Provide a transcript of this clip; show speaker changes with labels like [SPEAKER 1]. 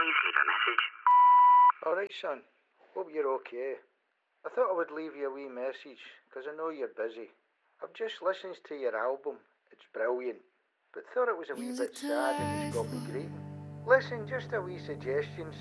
[SPEAKER 1] please leave a message.
[SPEAKER 2] All right, son. Hope you're okay. I thought I would leave you a wee message, 'cause I know you're busy. I've just listened to your album. It's brilliant. But thought it was a wee bit sad and it's got me greeting. Listen, just a wee suggestion,